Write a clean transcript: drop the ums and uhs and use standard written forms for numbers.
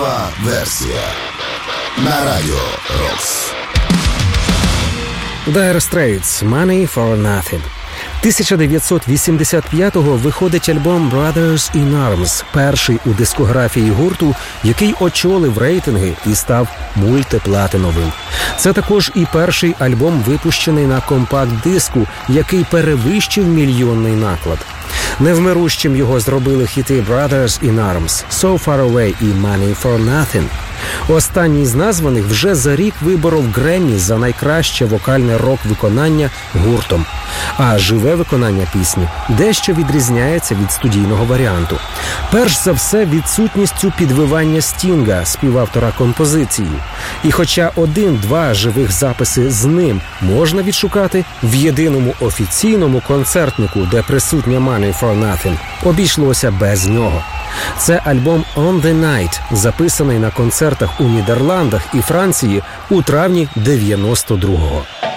Жива версія на Радіо Рокс. Dire Straits «Money for Nothing». 1985-го виходить альбом «Brothers in Arms», перший у дискографії гурту, який очолив рейтинги і став мультиплатиновим. Це також і перший альбом, випущений на компакт-диску, який перевищив мільйонний наклад. Невмирущим його зробили хіти «Brothers in Arms», «So Far Away» і «Money for Nothing». Останній з названих вже за рік виборов Греммі за найкраще вокальне рок-виконання гуртом. А живе виконання пісні дещо відрізняється від студійного варіанту. Перш за все, відсутністю підвивання Стінга, співавтора композиції. І хоча 1-2 живих записи з ним можна відшукати, в єдиному офіційному концертнику, де присутня «Money for Nothing», обійшлося без нього. Це альбом «On the Night», записаний на концертах у Нідерландах і Франції у травні 92-го.